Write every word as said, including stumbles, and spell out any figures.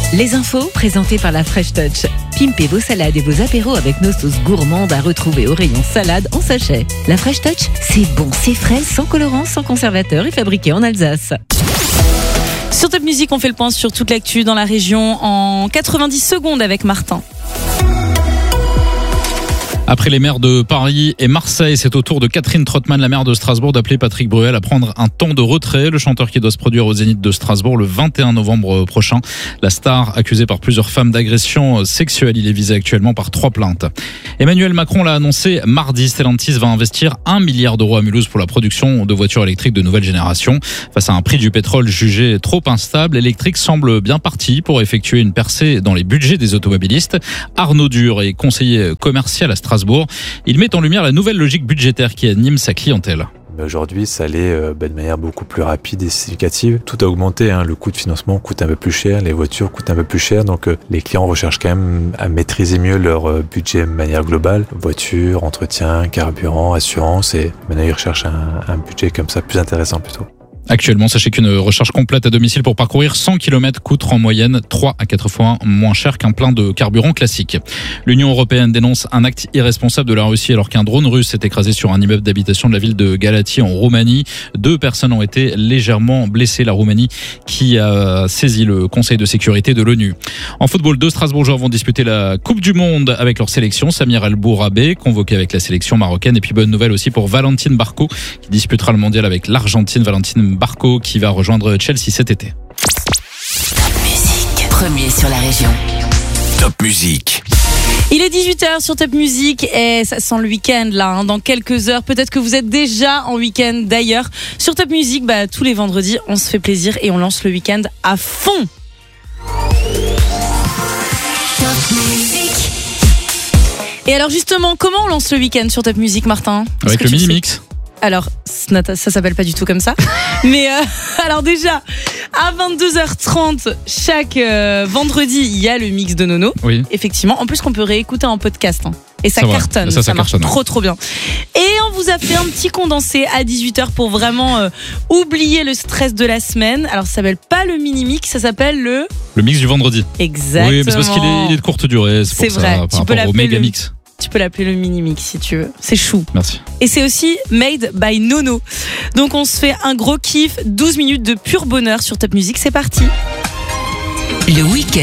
Les infos présentées par la Fresh Touch. Pimpez vos salades et vos apéros avec nos sauces gourmandes à retrouver au rayon salade en sachet. La Fresh Touch, c'est bon, c'est frais, sans colorant, sans conservateur et fabriqué en Alsace. Sur Top Music, on fait le point sur toute l'actu dans la région en quatre-vingt-dix secondes avec Martin. Après les maires de Paris et Marseille, c'est au tour de Catherine Trottmann, la maire de Strasbourg, d'appeler Patrick Bruel à prendre un temps de retrait. Le chanteur qui doit se produire au Zénith de Strasbourg le vingt et un novembre prochain. La star, accusée par plusieurs femmes d'agression sexuelle, il est visé actuellement par trois plaintes. Emmanuel Macron l'a annoncé mardi, Stellantis va investir un milliard d'euros à Mulhouse pour la production de voitures électriques de nouvelle génération. Face à un prix du pétrole jugé trop instable, l'électrique semble bien parti pour effectuer une percée dans les budgets des automobilistes. Arnaud Dur est conseiller commercial à Strasbourg. Il met en lumière la nouvelle logique budgétaire qui anime sa clientèle. Aujourd'hui, ça allait de manière beaucoup plus rapide et significative. Tout a augmenté, hein. Le coût de financement coûte un peu plus cher, les voitures coûtent un peu plus cher, donc euh, les clients recherchent quand même à maîtriser mieux leur euh, budget de manière globale. Voiture, entretien, carburant, assurance, et maintenant ils recherchent un, un budget comme ça plus intéressant plutôt. Actuellement, sachez qu'une recharge complète à domicile pour parcourir cent kilomètres coûte en moyenne trois à quatre fois moins cher qu'un plein de carburant classique. L'Union européenne dénonce un acte irresponsable de la Russie alors qu'un drone russe s'est écrasé sur un immeuble d'habitation de la ville de Galatie en Roumanie. Deux personnes ont été légèrement blessées. La Roumanie qui a saisi le Conseil de sécurité de l'ONU. En football, deux Strasbourgeois vont disputer la Coupe du Monde avec leur sélection. Samir El Bourabé, convoqué avec la sélection marocaine. Et puis bonne nouvelle aussi pour Valentine Barco qui disputera le mondial avec l'Argentine. Valentine Barco qui va rejoindre Chelsea cet été. Top Music, premier sur la région. Top Music. Il est dix-huit heures sur Top Music et ça sent le week-end là, hein, dans quelques heures. Peut-être que vous êtes déjà en week-end d'ailleurs. Sur Top Music, bah, tous les vendredis, on se fait plaisir et on lance le week-end à fond. Top Music. Et alors justement, comment on lance le week-end sur Top Music, Martin ? Est-ce Avec que le tu le mini-mix. sais ? Alors, ça s'appelle pas du tout comme ça. Mais euh, alors déjà, à vingt-deux heures trente, chaque euh, vendredi, il y a le mix de Nono. Oui. Effectivement. En plus qu'on peut réécouter en podcast. Hein. Et ça C'est vrai. cartonne. Ça, Ça, ça marche cartonne. trop trop bien. Et on vous a fait un petit condensé à dix-huit heures pour vraiment euh, oublier le stress de la semaine. Alors ça s'appelle pas le mini-mix, ça s'appelle le... Le mix du vendredi. Exactement. Oui, mais c'est parce qu'il est, il est de courte durée. C'est, C'est pour vrai. ça, Tu par peux rapport au l'appeler méga le- mix. Tu peux l'appeler le mini-mix si tu veux. C'est chou. Merci. Et c'est aussi made by Nono. Donc on se fait un gros kiff, douze minutes de pur bonheur sur Top Music. C'est parti. Le week-end